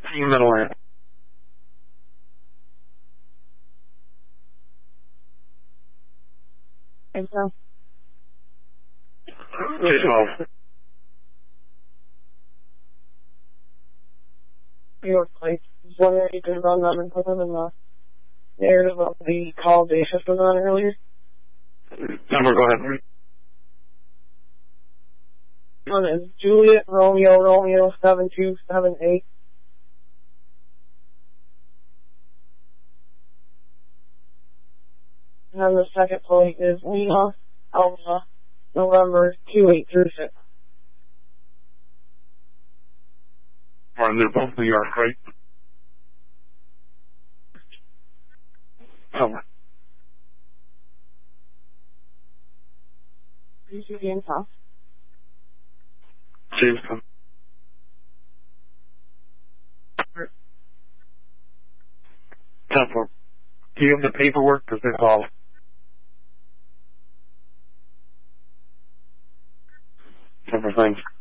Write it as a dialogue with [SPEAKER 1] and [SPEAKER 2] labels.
[SPEAKER 1] middle end.
[SPEAKER 2] think so.
[SPEAKER 1] J12.
[SPEAKER 2] New York Place. Just wondering if you could run them and put them in the narrative of the call day shift was on earlier.
[SPEAKER 1] Number, go ahead.
[SPEAKER 2] One is Juliet Romeo 7278. And then the second plate is Lena Alpha November 2836.
[SPEAKER 1] Martin, they're both New York, right? Over.
[SPEAKER 2] PCB and South.
[SPEAKER 1] Jamestown. Temple. Do you have the paperwork? Because they call. Temple, thanks.